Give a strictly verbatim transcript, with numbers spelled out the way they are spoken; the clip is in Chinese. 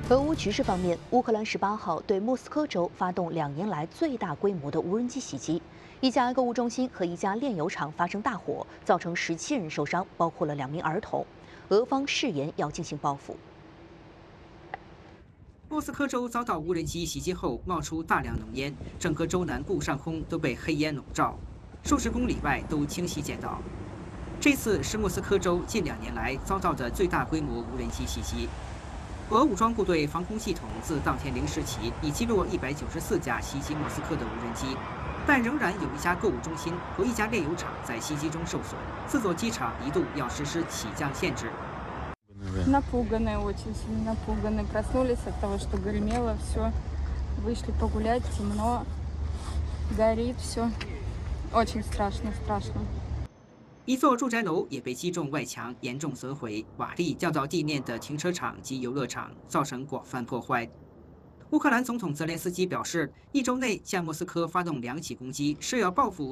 俄乌局势方面，乌克兰十八号对莫斯科州发动两年来最大规模的无人机袭击，一家购物中心和一家炼油厂发生大火，造成十七人受伤，包括了两名儿童。俄方誓言要进行报复。 莫斯科州遭到无人机袭击后，冒出大量浓烟，整个州南部上空都被黑烟笼罩，数十公里外都清晰见到。这次是莫斯科州近两年来遭到的最大规模无人机袭击。俄武装部队防空系统自当天零时起已击落一百九十四架袭击莫斯科的无人机，但仍然有一家购物中心和一家炼油厂在袭击中受损，四座机场一度要实施起降限制。 Напуганные, очень сильно напуганы. Проснулись от того, что гремело все. Вышли погулять, темно, горит все. Очень страшно, страшно. 一座住宅楼也被击中外墙，严重损毁，瓦砾掉到地面的停车场及游乐场，造成广泛破坏。乌克兰总统泽连斯基表示，一周内向莫斯科发动两起攻击，是要报复。